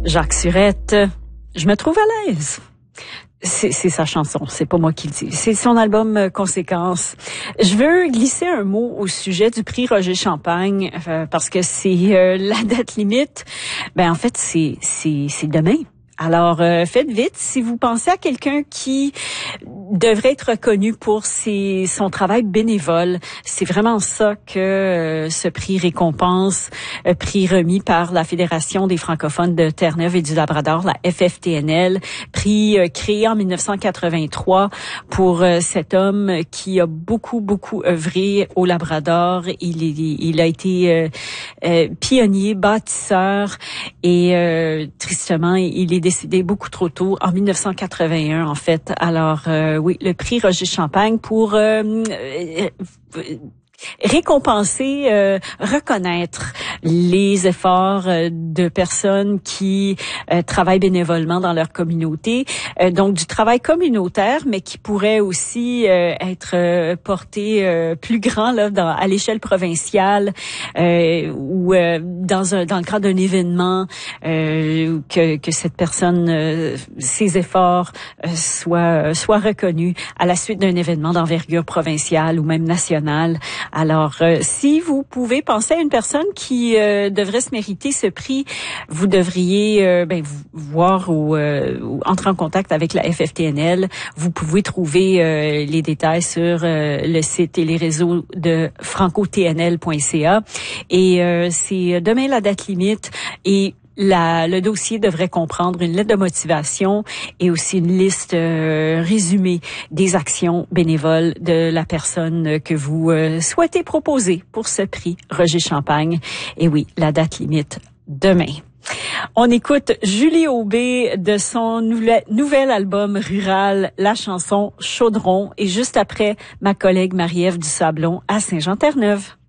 Jacques Surette, je me trouve à l'aise. C'est sa chanson, c'est pas moi qui le dis. C'est son album Conséquences. Je veux glisser un mot au sujet du prix Roger Champagne parce que c'est la date limite. Ben en fait c'est demain. Alors, faites vite. Si vous pensez à quelqu'un qui devrait être reconnu pour son travail bénévole, c'est vraiment ça que ce prix récompense, prix remis par la Fédération des francophones de Terre-Neuve et du Labrador, la FFTNL, prix créé en 1983 pour cet homme qui a beaucoup œuvré au Labrador. Il a été pionnier, bâtisseur et tristement, il est décédé beaucoup trop tôt, en 1981 en fait. Alors oui, le prix Roger Champagne pour récompenser, reconnaître les efforts de personnes qui travaillent bénévolement dans leur communauté, donc du travail communautaire, mais qui pourrait aussi être porté plus grand là à l'échelle provinciale ou dans le cadre d'un événement que cette personne ses efforts soient reconnus à la suite d'un événement d'envergure provinciale ou même nationale. Alors, si vous pouvez penser à une personne qui devrait se mériter ce prix, vous devriez voir ou entrer en contact avec la FFTNL. Vous pouvez trouver les détails sur le site et les réseaux de francotnl.ca. Et c'est demain la date limite et le dossier devrait comprendre une lettre de motivation et aussi une liste résumée des actions bénévoles de la personne que vous souhaitez proposer pour ce prix Roger Champagne. Et oui, la date limite demain. On écoute Julie Aubé de son nouvel album rural, la chanson Chaudron, et juste après, ma collègue Marie-Ève Dusablon à Saint-Jean-Terre-Neuve.